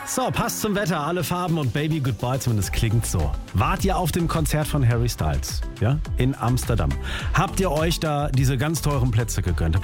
So, passt zum Wetter, alle Farben und Baby Goodbye, zumindest klingt so. Wart ihr auf dem Konzert von Harry Styles, ja, in Amsterdam? Habt ihr euch da diese ganz teuren Plätze gegönnt?